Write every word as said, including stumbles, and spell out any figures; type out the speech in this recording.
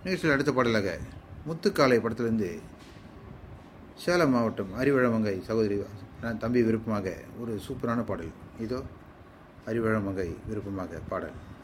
நிகழ்ச்சியில் அடுத்த பாடலாக முத்துக்காலை படத்திலிருந்து சேலம் மாவட்டம் அறிவழமங்கை சகோதரி தம்பி விருப்பமாக ஒரு சூப்பரான பாடல். இதோ அறிவழமங்கை விருப்பமாக பாடல்.